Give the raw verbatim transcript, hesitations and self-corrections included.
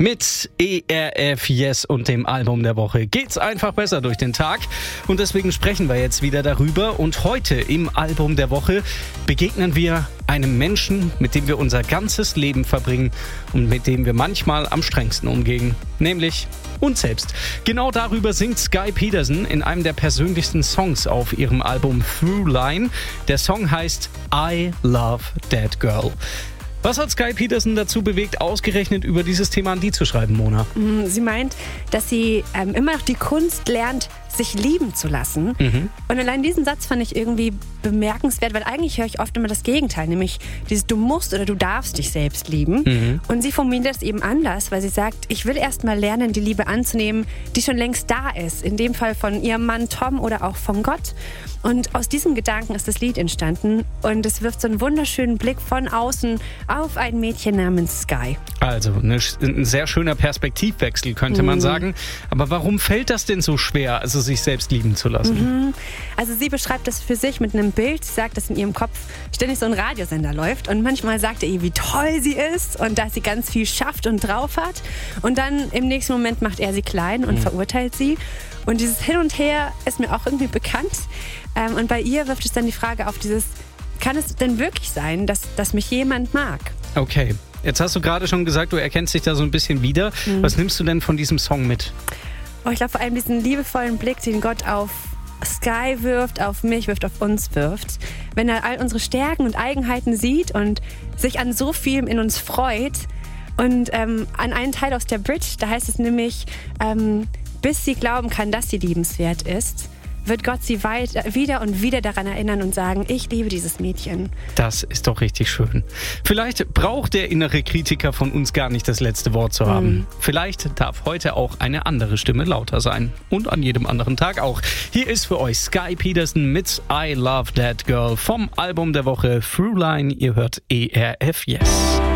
Mit E R F Yes und dem Album der Woche geht's einfach besser durch den Tag. Und deswegen sprechen wir jetzt wieder darüber. Und heute im Album der Woche begegnen wir einem Menschen, mit dem wir unser ganzes Leben verbringen und mit dem wir manchmal am strengsten umgehen. Nämlich uns selbst. Genau darüber singt Skye Peterson in einem der persönlichsten Songs auf ihrem Album Through Line. Der Song heißt I Love That Girl. Was hat Skye Peterson dazu bewegt, ausgerechnet über dieses Thema ein Lied zu schreiben, Mona? Sie meint, dass sie ähm, immer noch die Kunst lernt, sich lieben zu lassen. Mhm. Und allein diesen Satz fand ich irgendwie bemerkenswert, weil eigentlich höre ich oft immer das Gegenteil, nämlich dieses du musst oder du darfst dich selbst lieben. Mhm. Und sie formuliert das eben anders, weil sie sagt, ich will erst mal lernen, die Liebe anzunehmen, die schon längst da ist. In dem Fall von ihrem Mann Tom oder auch von Gott. Und aus diesem Gedanken ist das Lied entstanden und es wirft so einen wunderschönen Blick von außen auf ein Mädchen namens Skye. Also eine, ein sehr schöner Perspektivwechsel, könnte man mhm. sagen. Aber warum fällt das denn so schwer, also sich selbst lieben zu lassen? Mhm. Also sie beschreibt das für sich mit einem Bild. Sie sagt, dass in ihrem Kopf ständig so ein Radiosender läuft und manchmal sagt er ihr, wie toll sie ist und dass sie ganz viel schafft und drauf hat. Und dann im nächsten Moment macht er sie klein und mhm. verurteilt sie. Und dieses Hin und Her ist mir auch irgendwie bekannt. Ähm, und bei ihr wirft es dann die Frage auf dieses, kann es denn wirklich sein, dass, dass mich jemand mag? Okay, jetzt hast du gerade schon gesagt, du erkennst dich da so ein bisschen wieder. Mhm. Was nimmst du denn von diesem Song mit? Oh, ich glaube vor allem diesen liebevollen Blick, den Gott auf Skye wirft, auf mich wirft, auf uns wirft. Wenn er all unsere Stärken und Eigenheiten sieht und sich an so vielem in uns freut. Und ähm, an einen Teil aus der Bridge, da heißt es nämlich, ähm, bis sie glauben kann, dass sie liebenswert ist, wird Gott sie weit, wieder und wieder daran erinnern und sagen, ich liebe dieses Mädchen. Das ist doch richtig schön. Vielleicht braucht der innere Kritiker von uns gar nicht das letzte Wort zu haben. Mhm. Vielleicht darf heute auch eine andere Stimme lauter sein. Und an jedem anderen Tag auch. Hier ist für euch Skye Peterson mit I Love That Girl vom Album der Woche Through Line. Ihr hört E R F Yes.